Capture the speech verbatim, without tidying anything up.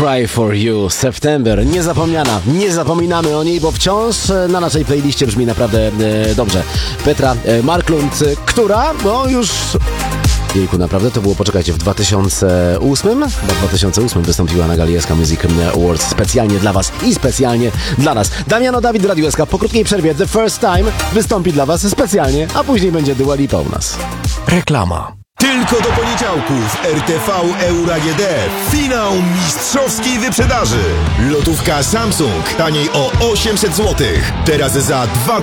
Cry for You, September, niezapomniana, nie zapominamy o niej, bo wciąż na naszej playliście brzmi naprawdę e, dobrze. Petra e, Marklund, która, no już... Jejku, naprawdę to było, poczekajcie, w dwa tysiące ósmym? Chyba w dwa tysiące ósmym wystąpiła na gali S K Music Awards specjalnie dla was i specjalnie dla nas. Damiano Dawid, Radio S K, po krótkiej przerwie The First Time wystąpi dla was specjalnie, a później będzie Dua Lipa u nas. Reklama. Tylko do poniedziałku w R T V Euro A G D finał mistrzowskiej wyprzedaży. Lotówka Samsung taniej o osiemset złotych. Teraz za dwa